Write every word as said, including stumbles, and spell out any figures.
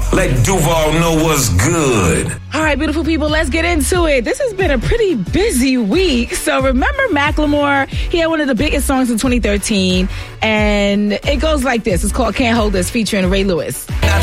Let Duval know what's good. All right, beautiful people, let's get into it. This has been a pretty busy week. So remember Macklemore? He had one of the biggest songs in twenty thirteen, and it goes like this. It's called Can't Hold Us, featuring Ray Lewis.